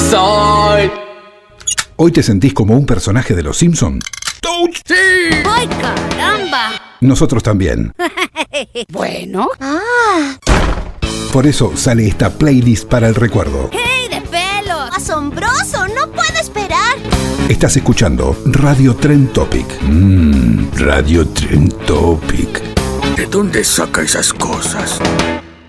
soy. ¿Hoy te sentís como un personaje de Los Simpson? ¡Touch! ¡Sí! ¡Ay, caramba! Nosotros también. Bueno. Por eso sale esta playlist para el recuerdo. ¡Hey, de pelos! ¡Asombroso! ¡No puedo esperar! Estás escuchando Radio Trend Topic. Radio Trend Topic. ¿De dónde saca esas cosas?